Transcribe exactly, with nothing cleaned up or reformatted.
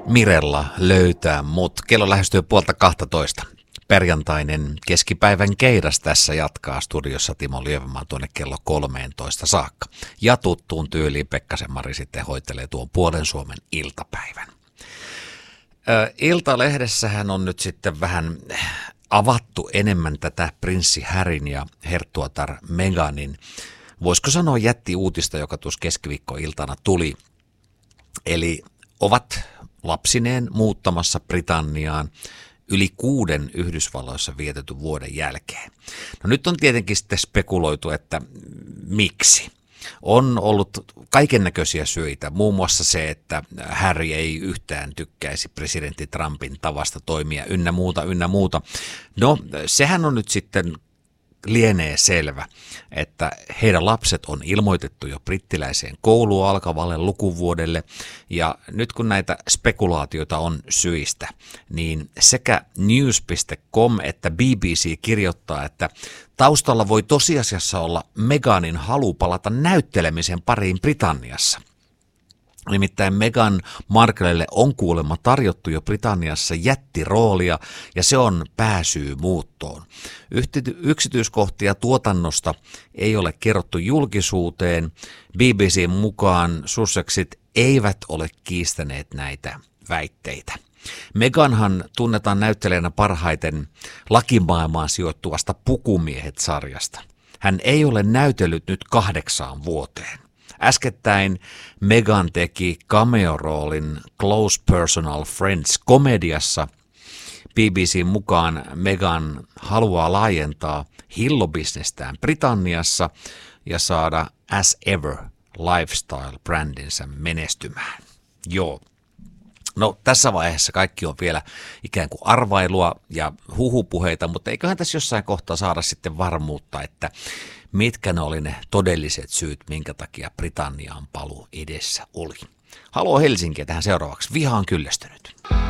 Mirella löytää mut. Kello lähestyy puolta kahtatoista. Perjantainen keskipäivän keidas tässä jatkaa studiossa Timo Lievemaa tuonne kello kolmeentoista saakka. Ja tuttuun tyyliin Pekkasen Mari sitten hoitelee tuon puolen Suomen iltapäivän. Ö, Iltalehdessähän on nyt sitten vähän avattu enemmän tätä prinssi Harryn ja herttuatar Meghanin, voisiko sanoa jättiuutista, joka tuossa keskiviikkoiltana tuli. Eli ovat lapsineen muuttamassa Britanniaan yli kuuden Yhdysvalloissa vietetyn vuoden jälkeen. No nyt on tietenkin sitten spekuloitu, että miksi. On ollut kaikennäköisiä syitä, muun muassa se, että Harry ei yhtään tykkäisi presidentti Trumpin tavasta toimia ynnä muuta, ynnä muuta. No sehän on nyt sitten lienee selvä, että heidän lapset on ilmoitettu jo brittiläiseen kouluun alkavalle lukuvuodelle, ja nyt kun näitä spekulaatioita on syistä, niin sekä news piste com että B B C kirjoittaa, että taustalla voi tosiasiassa olla Meghanin halu palata näyttelemisen pariin Britanniassa. Nimittäin Meghan Marklelle on kuulemma tarjottu jo Britanniassa jättiroolia, ja se on pääsyy muuttoon. Yksityiskohtia tuotannosta ei ole kerrottu julkisuuteen. B B C:n mukaan Sussexit eivät ole kiistäneet näitä väitteitä. Meghanhan tunnetaan näyttelijänä parhaiten lakimaailmaan sijoittuvasta Pukumiehet-sarjasta. Hän ei ole näytellyt nyt kahdeksaan vuoteen. Äskettäin Meghan teki cameo-roolin Close Personal Friends-komediassa. B B C:n mukaan Meghan haluaa laajentaa hillobisnestään Britanniassa ja saada As Ever lifestyle-brändinsä menestymään. Joo. No tässä vaiheessa kaikki on vielä ikään kuin arvailua ja huhupuheita, mutta eiköhän tässä jossain kohtaa saada sitten varmuutta, että mitkä ne oli ne todelliset syyt, minkä takia Britanniaan paluu edessä oli. Haloo Helsinkiä tähän seuraavaksi. Vihaan kyllästynyt.